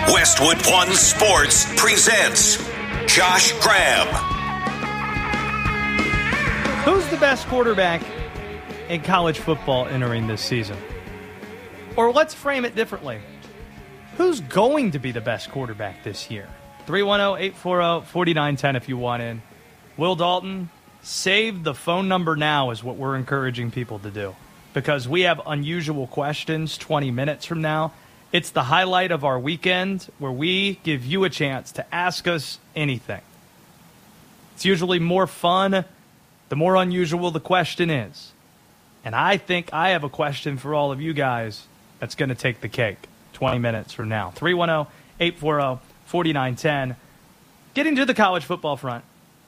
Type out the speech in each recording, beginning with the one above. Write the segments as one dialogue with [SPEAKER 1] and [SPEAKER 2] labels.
[SPEAKER 1] Westwood One Sports presents Josh Graham.
[SPEAKER 2] Who's the best quarterback in college football entering this season? Or let's frame it differently. Who's going to be the best quarterback this year? 310-840-4910 if you want in. Will Dalton, save the phone number now is what we're encouraging people to do. Because we have unusual questions 20 minutes from now. It's the highlight of our weekend where we give you a chance to ask us anything. It's usually more fun the more unusual the question is. And I think I have a question for all of you guys that's going to take the cake 20 minutes from now. 310-840-4910. Getting to the college football front,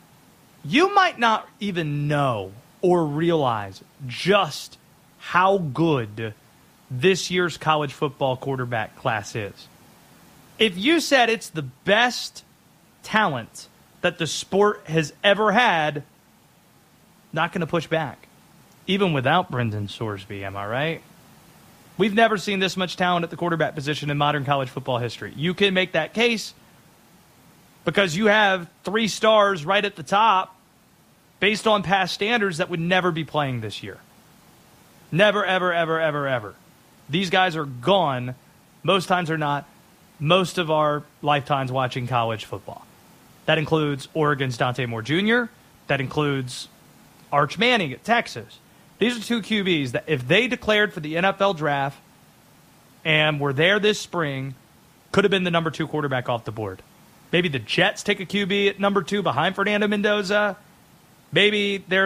[SPEAKER 2] you might not even know or realize just how good this year's college football quarterback class is. If you said it's the best talent that the sport has ever had, not going to push back. Even without Brendan Sorsby, am I right? We've never seen this much talent at the quarterback position in modern college football history. You can make that case because you have 3 stars right at the top based on past standards that would never be playing this year. Never, ever, ever, ever, ever. These guys are gone, most times or not, most of our lifetimes watching college football. That includes Oregon's Dante Moore Jr., that includes Arch Manning at Texas. These are 2 QBs that if they declared for the NFL draft and were there this spring, could have been the number 2 quarterback off the board. Maybe the Jets take a QB at number 2 behind Fernando Mendoza. Maybe they're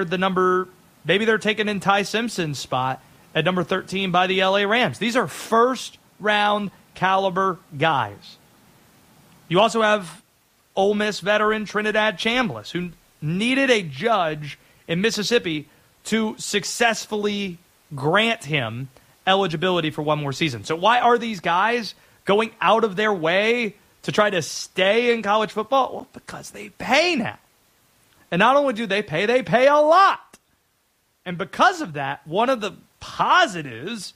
[SPEAKER 2] taking in Ty Simpson's spot at number 13 by the LA Rams. These are first-round caliber guys. You also have Ole Miss veteran Trinidad Chambliss, who needed a judge in Mississippi to successfully grant him eligibility for one more season. So why are these guys going out of their way to try to stay in college football? Well, because they pay now. And not only do they pay a lot. And because of that, one of the positives,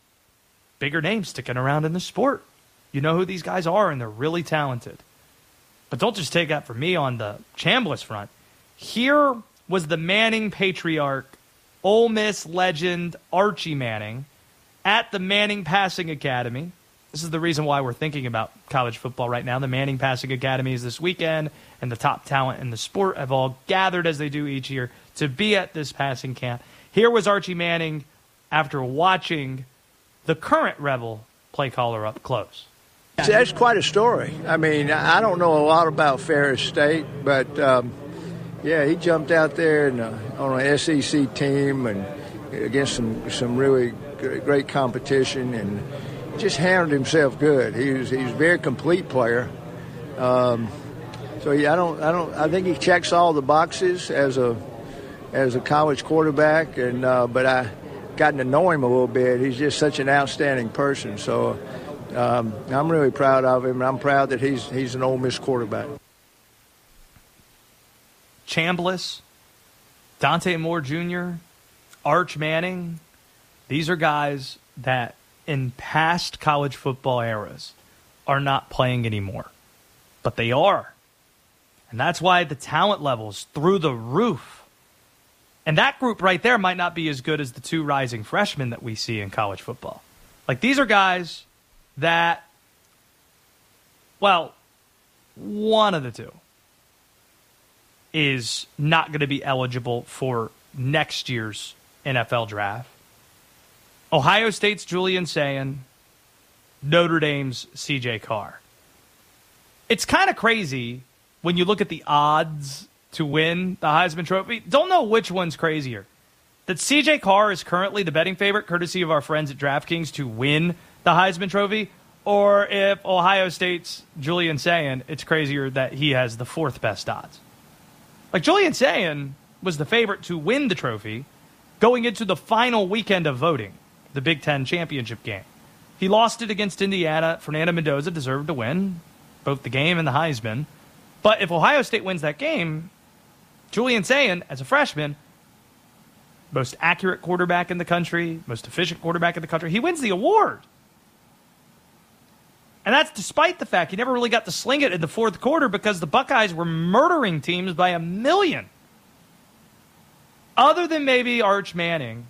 [SPEAKER 2] bigger names sticking around in the sport. You know who these guys are, and they're really talented. But don't just take that from me on the Chambliss front. Here was the Manning patriarch, Ole Miss legend Archie Manning, at the Manning Passing Academy. This is the reason why we're thinking about college football right now. The Manning Passing Academy is this weekend, and the top talent in the sport have all gathered, as they do each year, to be at this passing camp. Here was Archie Manning after watching the current Rebel play caller up close.
[SPEAKER 3] That's quite a story. I mean, I don't know a lot about Ferris State, but, yeah, he jumped out there on an SEC team and against some really great competition and just handled himself good. He was a very complete player. So, yeah, I think he checks all the boxes as a college quarterback, and but I gotten to know him a little bit. He's just such an outstanding person. So I'm really proud of him, and I'm proud that he's an Ole Miss quarterback.
[SPEAKER 2] Chambliss, Dante Moore Jr., Arch Manning, these are guys that in past college football eras are not playing anymore. But they are. And that's why the talent level's through the roof. And that group right there might not be as good as the 2 rising freshmen that we see in college football. Like, these are guys that, well, one of the 2 is not going to be eligible for next year's NFL draft. Ohio State's Julian Sayin, Notre Dame's C.J. Carr. It's kind of crazy when you look at the odds to win the Heisman Trophy. Don't know which one's crazier. That C.J. Carr is currently the betting favorite, courtesy of our friends at DraftKings, to win the Heisman Trophy, or if Ohio State's Julian Sayin, it's crazier that he has the 4th best odds. Like, Julian Sayin was the favorite to win the trophy going into the final weekend of voting, the Big Ten championship game. He lost it against Indiana. Fernando Mendoza deserved to win both the game and the Heisman. But if Ohio State wins that game, Julian Sayin, as a freshman, most accurate quarterback in the country, most efficient quarterback in the country, he wins the award. And that's despite the fact he never really got to sling it in the fourth quarter because the Buckeyes were murdering teams by 1,000,000. Other than maybe Arch Manning,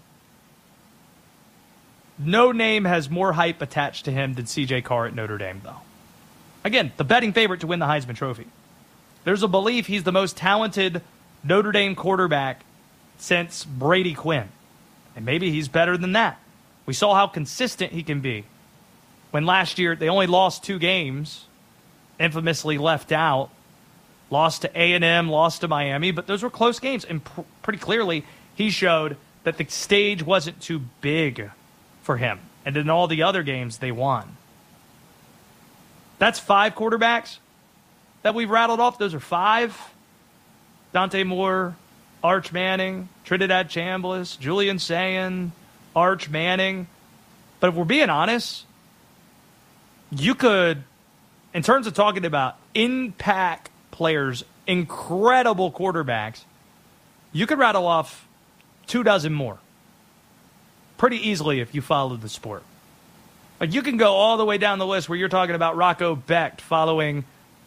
[SPEAKER 2] no name has more hype attached to him than C.J. Carr at Notre Dame, though. Again, the betting favorite to win the Heisman Trophy. There's a belief he's the most talented Notre Dame quarterback since Brady Quinn. And maybe he's better than that. We saw how consistent he can be. When last year they only lost 2 games, infamously left out, lost to A&M, lost to Miami, but those were close games. And pretty clearly he showed that the stage wasn't too big for him. And in all the other games, they won. That's 5 quarterbacks that we've rattled off. Those are 5. Dante Moore, Arch Manning, Trinidad Chambliss, Julian Sayin, Arch Manning. But if we're being honest, you could, in terms of talking about impact players, incredible quarterbacks, you could rattle off 24 more pretty easily if you follow the sport. Like you can go all the way down the list where you're talking about Rocco Becht following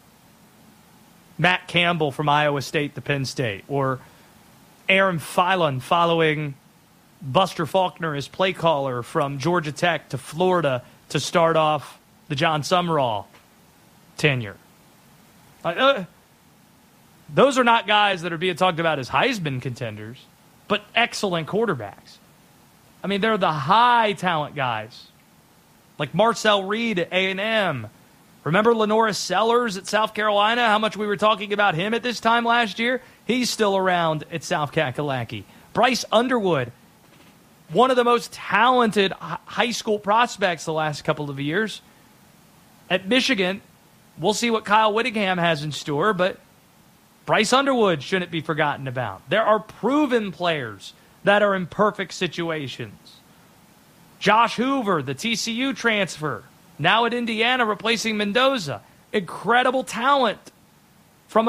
[SPEAKER 2] Matt Campbell from Iowa State to Penn State, or Aaron Phelan following Buster Faulkner as play caller from Georgia Tech to Florida to start off the John Summerall tenure. Those are not guys that are being talked about as Heisman contenders, but excellent quarterbacks. I mean, they're the high talent guys, like Marcel Reed at A&M. Remember Lenoris Sellers at South Carolina? How much we were talking about him at this time last year? He's still around at South Kakalaki. Bryce Underwood, one of the most talented high school prospects the last couple of years. At Michigan, we'll see what Kyle Whittingham has in store, but Bryce Underwood shouldn't be forgotten about. There are proven players that are in perfect situations. Josh Hoover, the TCU transfer, now at Indiana replacing Mendoza. Incredible talent